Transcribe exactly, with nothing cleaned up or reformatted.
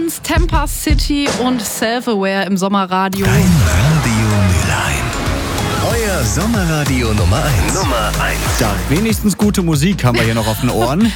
Jones, Tampa City und Self-Aware im Sommerradio. Dein Radio Mülheim. Euer Sommerradio Nummer eins. Nummer eins. Ja, wenigstens gute Musik haben wir hier noch auf den Ohren.